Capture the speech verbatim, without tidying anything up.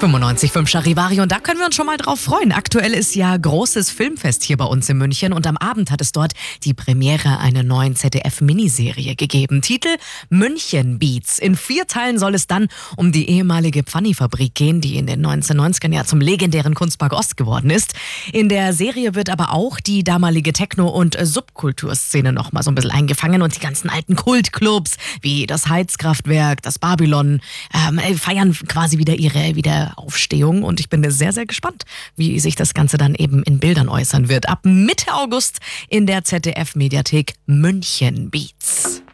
fünfundneunzig Komma fünf Charivari, und da können wir uns schon mal drauf freuen. Aktuell ist ja großes Filmfest hier bei uns in München und am Abend hat es dort die Premiere einer neuen Z D F-Miniserie gegeben. Titel München Beats. In vier Teilen soll es dann um die ehemalige Pfanni-Fabrik gehen, die in den neunzehnhundertneunzigern ja zum legendären Kunstpark Ost geworden ist. In der Serie wird aber auch die damalige Techno- und Subkulturszene noch mal so ein bisschen eingefangen und die ganzen alten Kultclubs wie das Heizkraftwerk, das Babylon ähm, feiern quasi wieder ihre Wiederaufstehung und ich bin sehr, sehr gespannt, wie sich das Ganze dann eben in Bildern äußern wird. Ab Mitte August in der Z D F-Mediathek München Beats.